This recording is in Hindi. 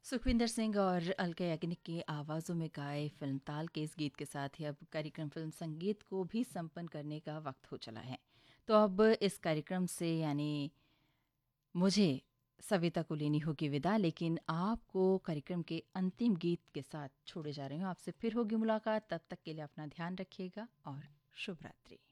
सुखविंदर सिंह और अलका याग्निक की आवाज़ों में गाए फिल्म ताल के इस गीत के साथ ही अब कार्यक्रम फिल्म संगीत को भी संपन्न करने का वक्त हो चला है। तो अब इस कार्यक्रम से यानी मुझे सविता को लेनी होगी विदा, लेकिन आपको कार्यक्रम के अंतिम गीत के साथ छोड़े जा रही हूँ। आपसे फिर होगी मुलाकात, तब तक के लिए अपना ध्यान रखिएगा और शुभ रात्रि।